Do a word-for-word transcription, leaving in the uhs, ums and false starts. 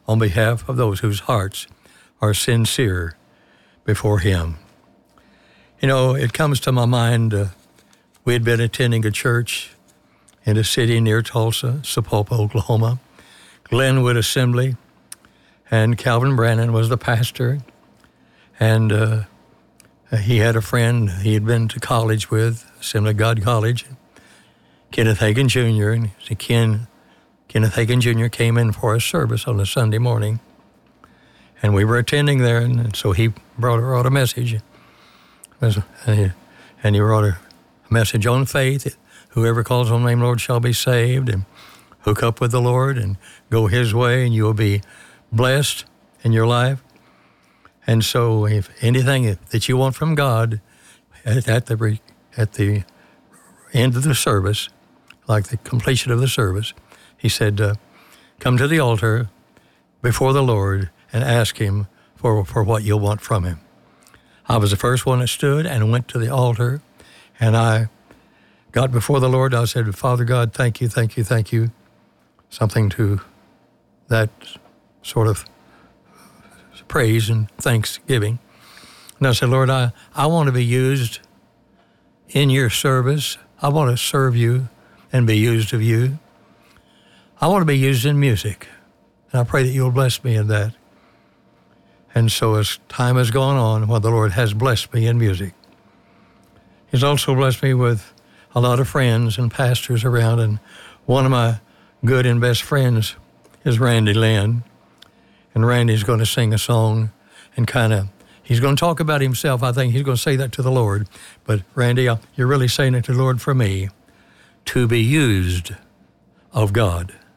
on behalf of those whose hearts are sincere before Him. You know, it comes to my mind, uh, we had been attending a church in a city near Tulsa, Sapulpa, Oklahoma, Glenwood Assembly, and Calvin Brannon was the pastor, and uh, he had a friend he had been to college with, Assembly of God College, Kenneth Hagin Junior, and Ken, Kenneth Hagin Junior came in for a service on a Sunday morning, and we were attending there, and so he brought, brought a message, and he, and he wrote a message on faith. Whoever calls on the name of the Lord shall be saved, and hook up with the Lord and go His way, and you will be blessed in your life. And so if anything that you want from God at, at the at the end of the service, like the completion of the service, he said, uh, come to the altar before the Lord and ask Him for, for what you'll want from Him. I was the first one that stood and went to the altar, and I got before the Lord. I said, Father God, thank you, thank you, thank you. Something to that sort of praise and thanksgiving. And I said, Lord, I, I want to be used in your service. I want to serve you and be used of you. I want to be used in music. And I pray that you'll bless me in that. And so as time has gone on, well, the Lord has blessed me in music. He's also blessed me with a lot of friends and pastors around, and one of my good and best friends is Randy Lynn. And Randy's going to sing a song and kind of, he's going to talk about himself. I think he's going to say that to the Lord. But Randy, you're really saying it to the Lord for me, to be used of God.